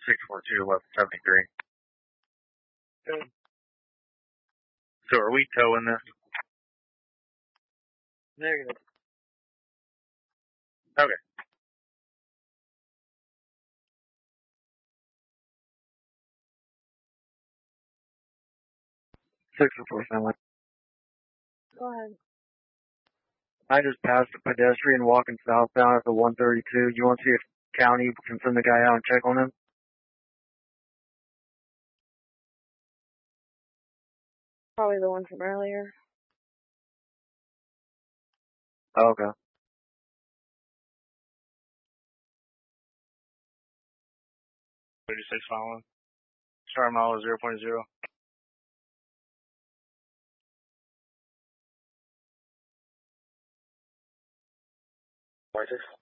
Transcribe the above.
642 left 73. Good. So are we towing this? Negative. Okay. Six or four family. Go ahead. I just passed a pedestrian walking southbound at the 132. You want to see if county can send the guy out and check on him? Probably the one from earlier. Oh, okay. 36 following. Start mile is 0.0. Marcus?